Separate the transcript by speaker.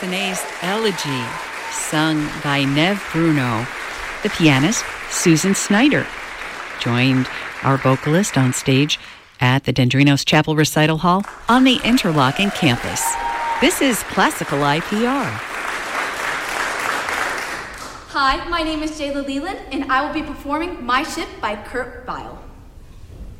Speaker 1: Massenet's Elegy, sung by Neve Bruno. The pianist, Susan Snyder, joined our vocalist on stage at the Dendrinos Chapel Recital Hall on the Interlochen campus. This is Classical IPR.
Speaker 2: Hi, my name is Jayla Leland, and I will be performing My Ship by Kurt Weill.